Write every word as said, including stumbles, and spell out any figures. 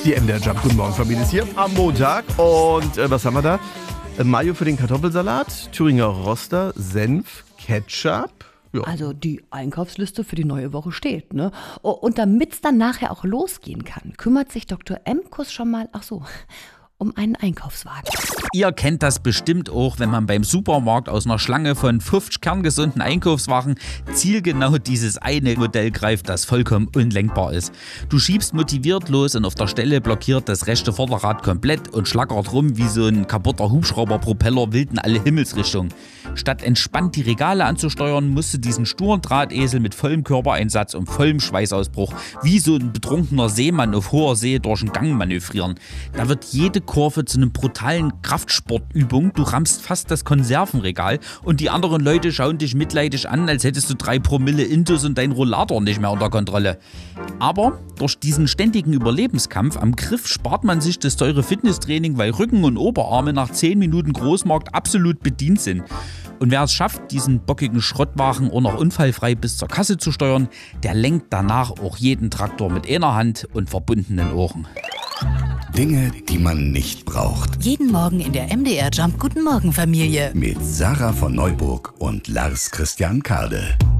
Die M D R Jump, guten Morgen Familie, ist hier am Montag. Und äh, was haben wir da? Äh, Mayo für den Kartoffelsalat, Thüringer Roster, Senf, Ketchup. Ja. Also die Einkaufsliste für die neue Woche steht, ne? Oh, und damit es dann nachher auch losgehen kann, kümmert sich Doktor Emkus schon mal, ach so, um einen Einkaufswagen. Ihr kennt das bestimmt auch, wenn man beim Supermarkt aus einer Schlange von fünfzig kerngesunden Einkaufswagen zielgenau dieses eine Modell greift, das vollkommen unlenkbar ist. Du schiebst motiviert los und auf der Stelle blockiert das rechte Vorderrad komplett und schlackert rum wie so ein kaputter Hubschrauberpropeller wild in alle Himmelsrichtungen. Statt entspannt die Regale anzusteuern, musst du diesen sturen Drahtesel mit vollem Körpereinsatz und vollem Schweißausbruch wie so ein betrunkener Seemann auf hoher See durch den Gang manövrieren. Da wird jede Kurve zu einem brutalen Kraftsportübung. Du rammst fast das Konservenregal und die anderen Leute schauen dich mitleidig an, als hättest du drei Promille Intus und dein Rollator nicht mehr unter Kontrolle. Aber durch diesen ständigen Überlebenskampf am Griff spart man sich das teure Fitnesstraining, weil Rücken und Oberarme nach zehn Minuten Großmarkt absolut bedient sind. Und wer es schafft, diesen bockigen Schrottwagen auch noch unfallfrei bis zur Kasse zu steuern, der lenkt danach auch jeden Traktor mit einer Hand und verbundenen Ohren. Dinge, die man nicht braucht. Jeden Morgen in der M D R Jump Guten Morgen Familie. Mit Sarah von Neuburg und Lars Christian Kade.